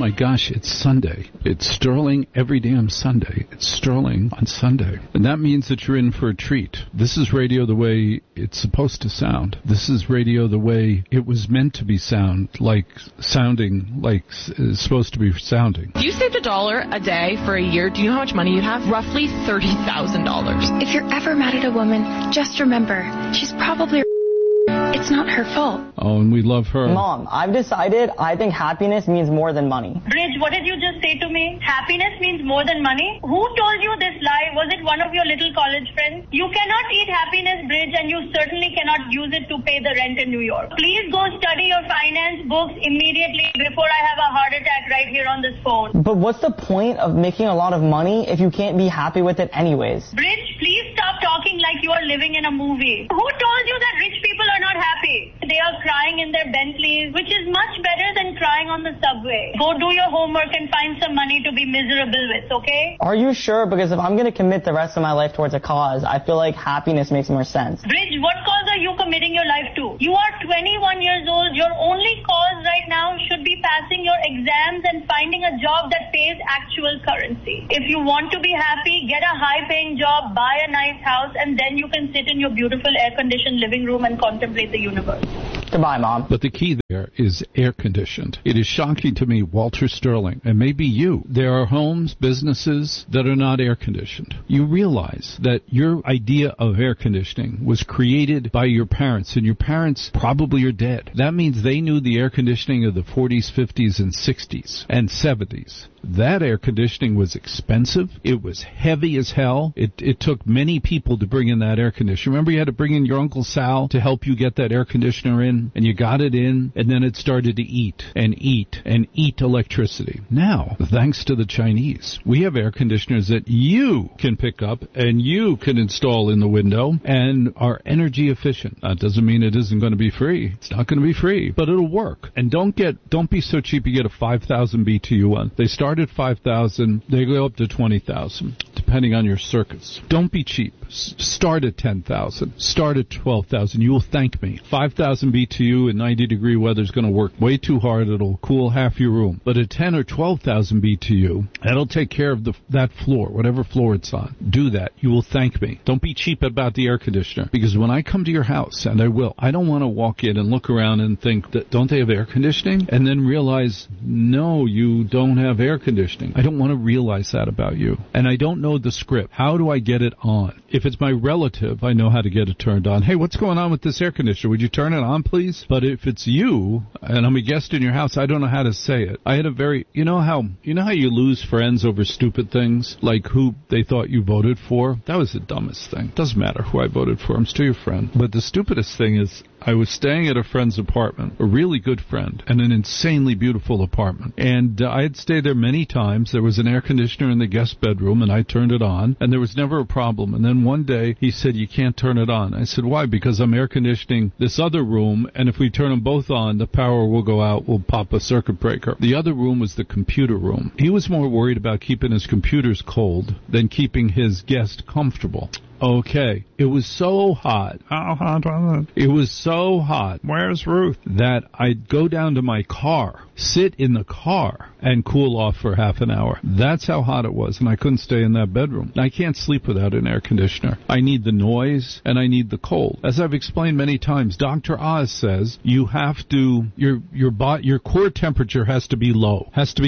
my gosh, it's Sunday. It's Sterling every damn Sunday. It's Sterling on Sunday. And that means that you're in for a treat. This is radio the way it's supposed to sound. This is radio the way it was meant to be sounding like it's supposed to be sounding. If you saved $1 a day for a year, do you know how much money you'd have? Roughly $30,000. If you're ever mad at a woman, just remember, she's probably... It's not her fault. Oh, and we love her. Mom, I've decided I think happiness means more than money. Bridge, what did you just say to me? Happiness means more than money? Who told you this lie? Was it one of your little college friends? You cannot eat happiness, Bridge, and you certainly cannot use it to pay the rent in New York. Please go study your finance books immediately before I have a heart attack right here on this phone. But what's the point of making a lot of money if you can't be happy with it anyways? Bridge, please stop talking like you are living in a movie. Who told you that rich people are not happy? They are crying in their Bentleys, which is much better than crying on the subway. Go do your homework and find some money to be miserable with, okay? Are you sure? Because if I'm going to commit the rest of my life towards a cause, I feel like happiness makes more sense. Bridge, what cause are you committing your life to? You are 21 years old. Your only cause right now should be passing your exams and finding a job that pays actual currency. If you want to be happy, get a high-paying job, buy a nice house, and then you can sit in your beautiful air-conditioned living room and contemplate the universe. Goodbye, Mom. But the key there is air-conditioned. It is shocking to me, Walter Sterling, and maybe you, there are homes, businesses that are not air-conditioned. You realize that your idea of air conditioning was created by your parents, and your parents probably are dead. That means they knew the air conditioning of the 40s, 50s, and 60s, and 70s. That air conditioning was expensive. It was heavy as hell. It took many people to bring in that air conditioner. Remember, you had to bring in your Uncle Sal to help you get that air conditioner in, and you got it in, and then it started to eat and eat and eat electricity. Now, thanks to the Chinese, we have air conditioners that you can pick up and you can install in the window and are energy efficient. That doesn't mean it isn't going to be free. It's not going to be free, but it'll work. And don't be so cheap you get a 5,000 BTU one. They start at 5,000, they go up to 20,000, depending on your circuits. Don't be cheap. Start at 10,000. Start at 12,000. You will thank me. 5,000 BTU in 90-degree weather is going to work way too hard. It'll cool half your room. But at 10 or 12,000 BTU, that'll take care of that floor, whatever floor it's on. Do that. You will thank me. Don't be cheap about the air conditioner. Because when I come to your house, and I will, I don't want to walk in and look around and think that, don't they have air conditioning? And then realize, no, you don't have air conditioning. I don't want to realize that about you. And I don't know the script. How do I get it on? If it's my relative, I know how to get it turned on. Hey, what's going on with this air conditioner? Would you turn it on, please? But if it's you, and I'm a guest in your house, I don't know how to say it. I had a very, you know how you lose friends over stupid things? Like who they thought you voted for? That was the dumbest thing. Doesn't matter who I voted for. I'm still your friend. But the stupidest thing is, I was staying at a friend's apartment, a really good friend, and an insanely beautiful apartment. And I had stayed there many times. There was an air conditioner in the guest bedroom, and I turned it on, and there was never a problem. And then one day, he said, you can't turn it on. I said, why? Because I'm air conditioning this other room, and if we turn them both on, the power will go out, we'll pop a circuit breaker. The other room was the computer room. He was more worried about keeping his computers cold than keeping his guest comfortable. Okay. It was so hot. How hot was it? It was so hot. Where's Ruth? That I'd go down to my car, sit in the car, and cool off for half an hour. That's how hot it was, and I couldn't stay in that bedroom. I can't sleep without an air conditioner. I need the noise, and I need the cold. As I've explained many times, Dr. Oz says you have to, your core temperature has to be low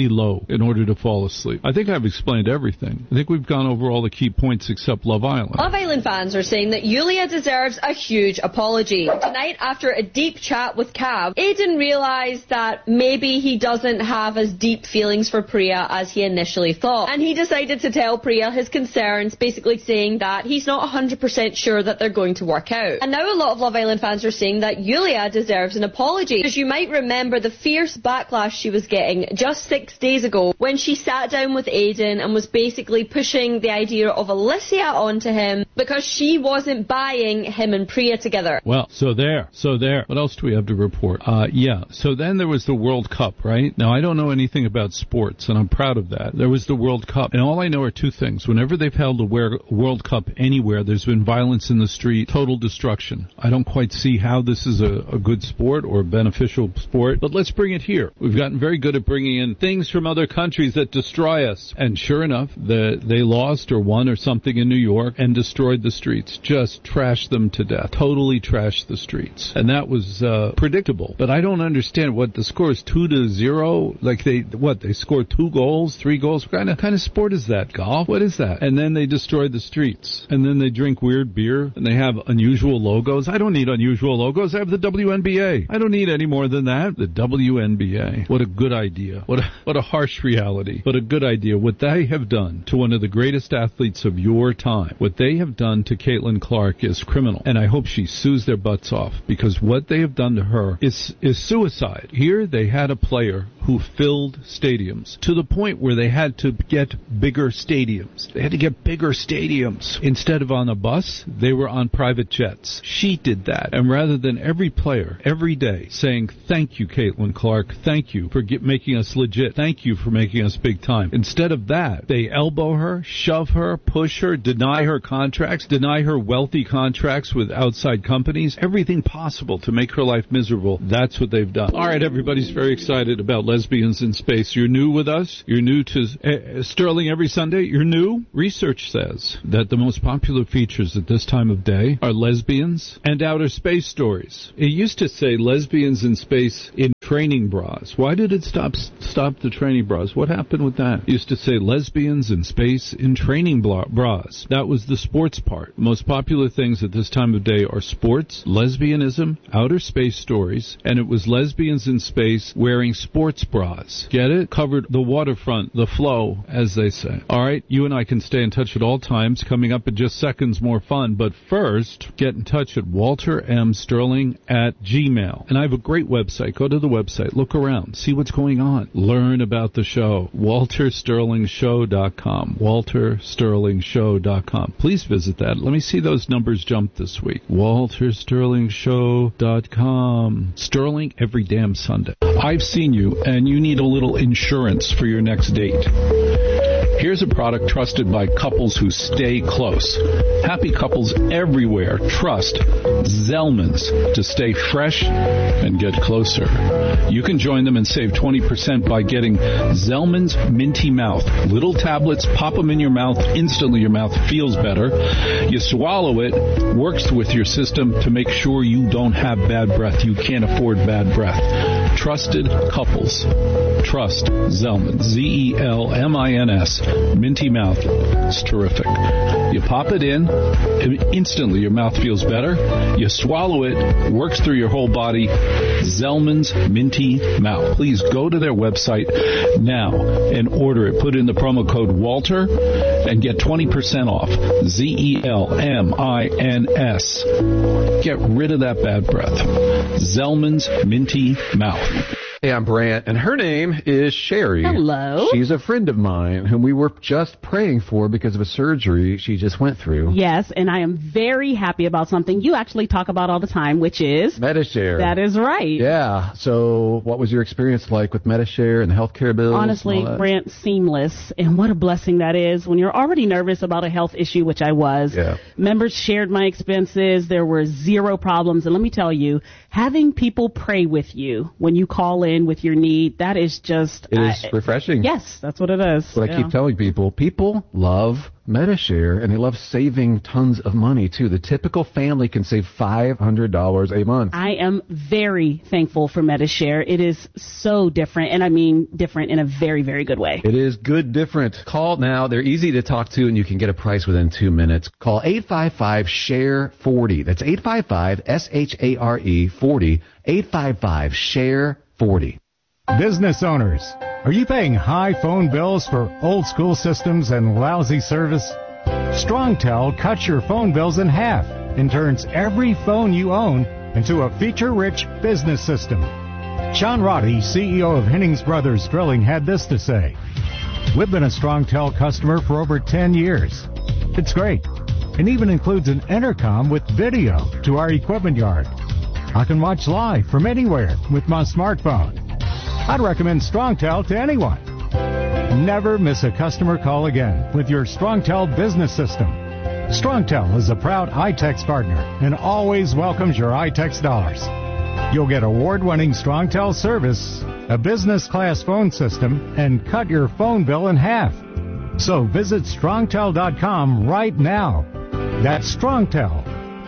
in order to fall asleep. I think I've explained everything. I think we've gone over all the key points except Love Island. Love Island fans are saying that Yulia deserves a huge apology. Tonight, after a deep chat with Cav, Aiden realised that maybe he doesn't have as deep feelings for Priya as he initially thought. And he decided to tell Priya his concerns, basically saying that he's not 100% sure that they're going to work out. And now a lot of Love Island fans are saying that Yulia deserves an apology. Because you might remember the fierce backlash she was getting just 6 days ago when she sat down with Aiden and was basically pushing the idea of Alicia onto him because she wasn't buying him and Priya together. Well, so there. What else do we have to report? So then there was the World Cup. Cup, right? Now, I don't know anything about sports, and I'm proud of that. There was the World Cup, and all I know are two things. Whenever they've held a World Cup anywhere, there's been violence in the street, total destruction. I don't quite see how this is a good sport or a beneficial sport, but let's bring it here. We've gotten very good at bringing in things from other countries that destroy us. And sure enough, they lost or won or something in New York and destroyed the streets. Just trashed them to death. Totally trashed the streets. And that was predictable. But I don't understand what the score is, 2-0. Like they scored 2 goals, 3 goals. What kind of sport is that? Golf? What is that? And then they destroy the streets. And then they drink weird beer and they have unusual logos. I don't need unusual logos. I have the WNBA. I don't need any more than that. The WNBA. What a good idea. What a harsh reality. But a good idea. What they have done to one of the greatest athletes of your time, what they have done to Caitlin Clark is criminal. And I hope she sues their butts off, because what they have done to her is suicide. Here they had a player who filled stadiums to the point where they had to get bigger stadiums. They had to get bigger stadiums. Instead of on a bus, they were on private jets. She did that. And rather than every player, every day, saying, thank you, Caitlin Clark, thank you for making us legit, thank you for making us big time. Instead of that, they elbow her, shove her, push her, deny her contracts, deny her wealthy contracts with outside companies, everything possible to make her life miserable. That's what they've done. All right, everybody's very excited about Lesbians in Space. You're new with us. You're new to Sterling every Sunday. You're new. Research says that the most popular features at this time of day are lesbians and outer space stories. It used to say lesbians in space in training bras. Why did it stop the training bras? What happened with that? It used to say lesbians in space in training bras. That was the sports part. The most popular things at this time of day are sports, lesbianism, outer space stories, and it was lesbians in space wearing sports bras. Get it? Covered the waterfront, the flow, as they say. All right, you and I can stay in touch at all times. Coming up in just seconds, more fun. But first, get in touch at waltermsterling@gmail. And I have a great website. Go to the website. Look around. See what's going on. Learn about the show. waltersterlingshow.com. waltersterlingshow.com. Please visit that. Let me see those numbers jump this week. waltersterlingshow.com. Sterling every damn Sunday. I've seen you, and you need a little insurance for your next date. Here's a product trusted by couples who stay close. Happy couples everywhere trust Zellman's to stay fresh and get closer. You can join them and save 20% by getting Zellman's Minty Mouth. Little tablets, pop them in your mouth. Instantly your mouth feels better. You swallow it, works with your system to make sure you don't have bad breath. You can't afford bad breath. Trusted couples. Trust Zellman. Zellmins. Minty Mouth. It's terrific. You pop it in, and instantly your mouth feels better. You swallow it, works through your whole body. Zellman's Minty Mouth. Please go to their website now and order it. Put in the promo code Walter and get 20% off. Zellmins. Get rid of that bad breath. Zellman's Minty Mouth. Hey, I'm Brant, and her name is Sherry. Hello. She's a friend of mine whom we were just praying for because of a surgery she just went through. Yes, and I am very happy about something you actually talk about all the time, which is Medi-Share. That is right. Yeah. So what was your experience like with Medi-Share and the healthcare bills? Honestly, Brant, seamless. And what a blessing that is when you're already nervous about a health issue, which I was. Yeah. Members shared my expenses. There were zero problems. And let me tell you, having people pray with you when you call in with your need, that is just... It is refreshing. Yes, that's what it is. What I keep telling people. People love Medi-Share, and they love saving tons of money, too. The typical family can save $500 a month. I am very thankful for Medi-Share. It is so different, and I mean different in a very, very good way. It is good different. Call now. They're easy to talk to, and you can get a price within 2 minutes. Call 855-SHARE-40. That's 855-SHARE-40. 855-SHARE-40. Business owners, are you paying high phone bills for old school systems and lousy service? StrongTel cuts your phone bills in half and turns every phone you own into a feature-rich business system. Sean Roddy, CEO of Hennings Brothers Drilling, had this to say: "We've been a StrongTel customer for over 10 years. It's great, and even includes an intercom with video to our equipment yard. I can watch live from anywhere with my smartphone. I'd recommend StrongTel to anyone. Never miss a customer call again with your StrongTel business system. StrongTel is a proud iTex partner and always welcomes your iTex dollars. You'll get award-winning StrongTel service, a business-class phone system, and cut your phone bill in half. So visit StrongTel.com right now. That's StrongTel,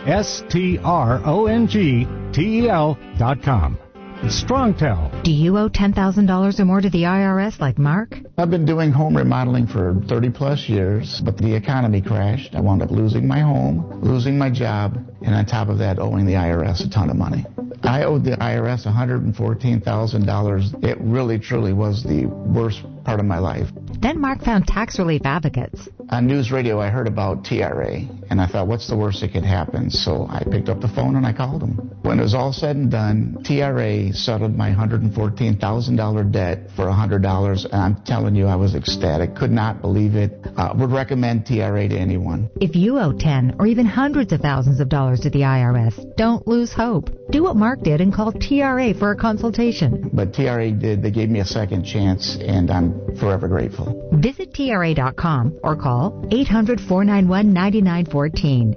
StrongTel.com. StrongTel. Do you owe $10,000 or more to the IRS like Mark? I've been doing home remodeling for 30 plus years, but the economy crashed. I wound up losing my home, losing my job, and on top of that, owing the IRS a ton of money. I owed the IRS $114,000. It really, truly was the worst part of my life. Then Mark found tax relief advocates. On news radio, I heard about TRA, and I thought, what's the worst that could happen? So I picked up the phone and I called them. When it was all said and done, TRA settled my $114,000 debt for $100, and I'm telling you, I was ecstatic. Could not believe it. Would recommend TRA to anyone. If you owe 10 or even hundreds of thousands of dollars to the IRS, don't lose hope. Do what Mark did and call TRA for a consultation. But TRA did. They gave me a second chance, and I'm forever grateful. Visit TRA.com or call 800-491-9914.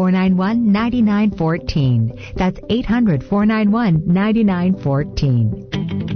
800-491-9914. That's 800-491-9914.